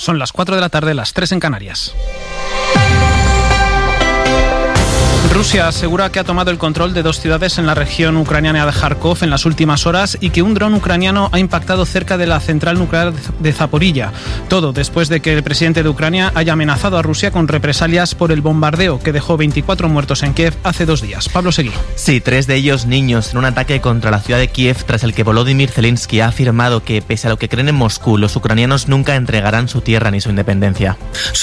Son las 4 de la tarde, las 3 en Canarias. Rusia asegura que ha tomado el control de 2 ciudades en la región ucraniana de Kharkov en las últimas horas y que un dron ucraniano ha impactado cerca de la central nuclear de Zaporilla. Todo después de que el presidente de Ucrania haya amenazado a Rusia con represalias por el bombardeo que dejó 24 muertos en Kiev hace 2 días. Pablo Seguí. Sí, 3 de ellos niños en un ataque contra la ciudad de Kiev, tras el que Volodymyr Zelensky ha afirmado que, pese a lo que creen en Moscú, los ucranianos nunca entregarán su tierra ni su independencia.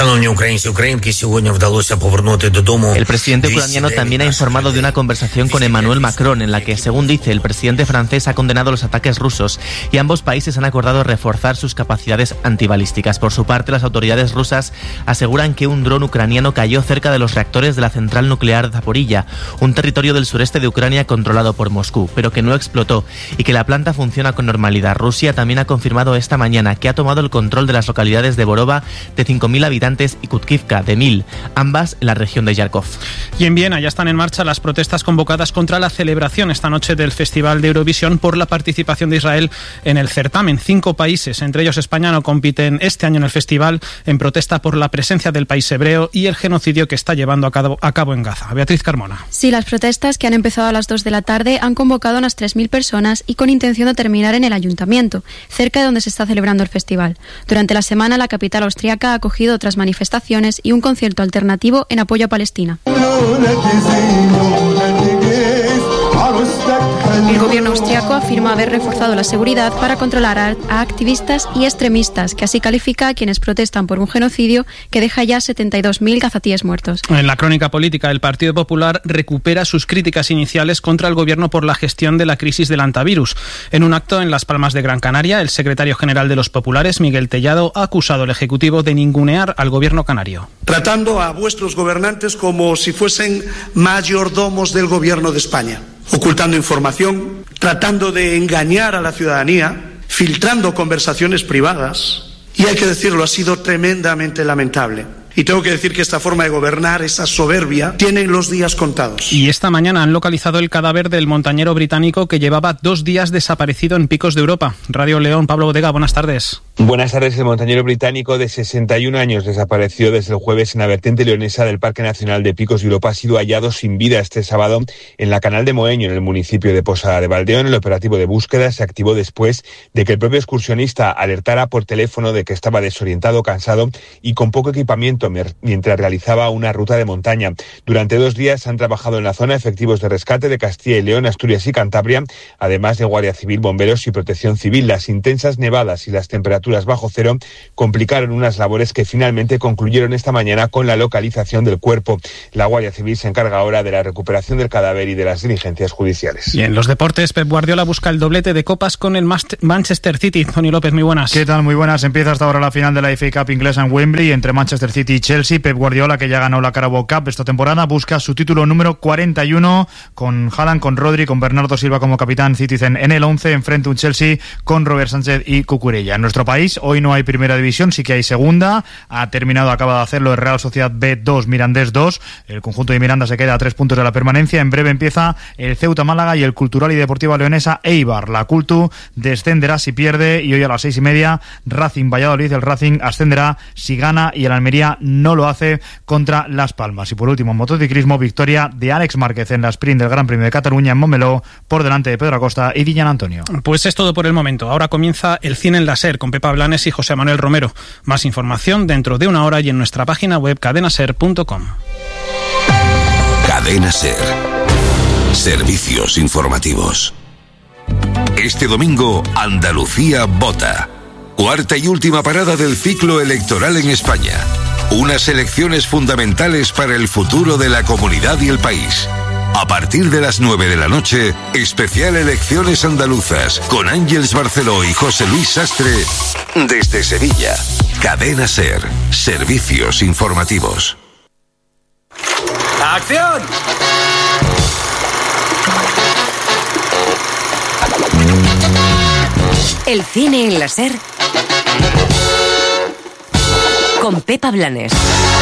El presidente ucraniano también ha informado de una conversación con Emmanuel Macron en la que, según dice, el presidente francés ha condenado los ataques rusos y ambos países han acordado reforzar sus capacidades antibalísticas. Por su parte, las autoridades rusas aseguran que un dron ucraniano cayó cerca de los reactores de la central nuclear de Zaporilla, un territorio del sureste de Ucrania controlado por Moscú, pero que no explotó y que la planta funciona con normalidad. Rusia también ha confirmado esta mañana que ha tomado el control de las localidades de Borova, de 5.000 habitantes, y Kutkivka, de 1.000, ambas en la región de Yarkov. Y en Viena ya están en marcha las protestas convocadas contra la celebración esta noche del Festival de Eurovisión por la participación de Israel en el certamen. 5 países, entre ellos España, no compiten este año en el festival en protesta por la presencia del país hebreo y el genocidio que está llevando a cabo en Gaza. Beatriz Carmona. Sí, las protestas, que han empezado a las 2 de la tarde, han convocado a unas 3.000 personas y con intención de terminar en el ayuntamiento, cerca de donde se está celebrando el festival. Durante la semana, la capital austríaca ha acogido otras manifestaciones y un concierto alternativo en apoyo a Palestina. El gobierno austriaco afirma haber reforzado la seguridad para controlar a activistas y extremistas, que así califica a quienes protestan por un genocidio que deja ya 72.000 gazatíes muertos. En la crónica política, el Partido Popular recupera sus críticas iniciales contra el gobierno por la gestión de la crisis del antivirus. En un acto en Las Palmas de Gran Canaria, el secretario general de los populares, Miguel Tellado, ha acusado al Ejecutivo de ningunear al gobierno canario. Tratando a vuestros gobernantes como si fuesen mayordomos del gobierno de España, ocultando información, tratando de engañar a la ciudadanía, filtrando conversaciones privadas. Y hay que decirlo, ha sido tremendamente lamentable. Y tengo que decir que esta forma de gobernar, esa soberbia, tienen los días contados. Y esta mañana han localizado el cadáver del montañero británico que llevaba 2 días desaparecido en Picos de Europa. Radio León, Pablo Bodega, buenas tardes. Buenas tardes. El montañero británico de 61 años desapareció desde el jueves en la vertiente leonesa del Parque Nacional de Picos de Europa. Ha sido hallado sin vida este sábado en la Canal de Moeño, en el municipio de Posada de Valdeón. El operativo de búsqueda se activó después de que el propio excursionista alertara por teléfono de que estaba desorientado, cansado y con poco equipamiento mientras realizaba una ruta de montaña. Durante 2 días han trabajado en la zona efectivos de rescate de Castilla y León, Asturias y Cantabria, además de Guardia Civil, bomberos y protección civil. Las intensas nevadas y las temperaturas bajo cero complicaron unas labores que finalmente concluyeron esta mañana con la localización del cuerpo. La Guardia Civil se encarga ahora de la recuperación del cadáver y de las diligencias judiciales. Y en los deportes, Pep Guardiola busca el doblete de copas con el Manchester City. Tony López, muy buenas. ¿Qué tal? Muy buenas. Empieza hasta ahora la final de la FA Cup inglesa en Wembley entre Manchester City y Chelsea. Pep Guardiola, que ya ganó la Carabao Cup esta temporada, busca su título número 41 con Haaland, con Rodri, con Bernardo Silva como capitán Citizen en el 11, enfrente un Chelsea con Robert Sánchez y Cucurella. En nuestro país hoy no hay primera división, sí que hay segunda. Acaba de hacerlo el Real Sociedad B 2, Mirandés 2. El conjunto de Miranda se queda a 3 puntos de la permanencia. En breve empieza el Ceuta Málaga y el Cultural y Deportiva Leonesa Eibar. La Cultu descenderá si pierde y hoy a las 6:30 Racing Valladolid. El Racing ascenderá si gana y el Almería no lo hace contra Las Palmas. Y por último, en motociclismo, victoria de Àlex Márquez en la sprint del Gran Premio de Cataluña en Montmeló por delante de Pedro Acosta y Dillan Antonio. Pues es todo por el momento. Ahora comienza el Cine en la SER con Pepa Blanes y José Manuel Romero. Más información dentro de 1 hora y en nuestra página web cadenaser.com. Cadena SER. Servicios informativos. Este domingo, Andalucía vota. 4ª y última parada del ciclo electoral en España. Unas elecciones fundamentales para el futuro de la comunidad y el país. A partir de las 9 de la noche, especial Elecciones Andaluzas con Ángeles Barceló y José Luis Sastre desde Sevilla. Cadena SER. Servicios informativos. ¡Acción! El cine en la SER con Pepa Blanes.